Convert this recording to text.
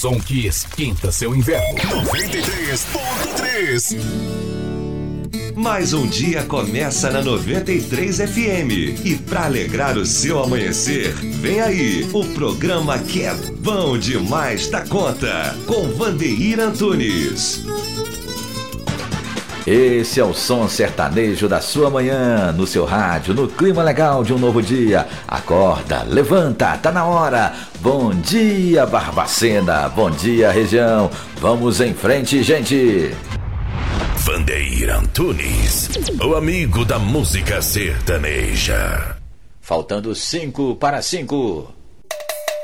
som que esquenta seu inverno. 93.3. Mais um dia começa na 93 FM. E para alegrar o seu amanhecer, vem aí o programa que é bom demais da conta, com Vandeir Antunes. Esse é o som sertanejo da sua manhã, no seu rádio, no clima legal de um novo dia. Acorda, levanta, tá na hora. Bom dia, Barbacena. Bom dia, região. Vamos em frente, gente. Vandeir Antunes, o amigo da música sertaneja. Faltando 5 para 5.